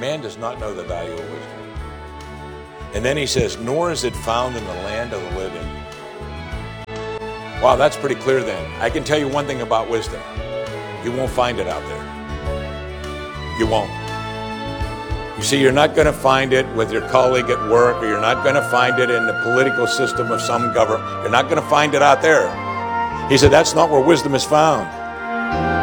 man does not know the value of wisdom. And then he says, nor is it found in the land of the living. Wow, that's pretty clear then. I can tell you one thing about wisdom. You won't find it out there. You won't. You see, you're not going to find it with your colleague at work, or you're not going to find it in the political system of some government. You're not going to find it out there. He said, that's not where wisdom is found.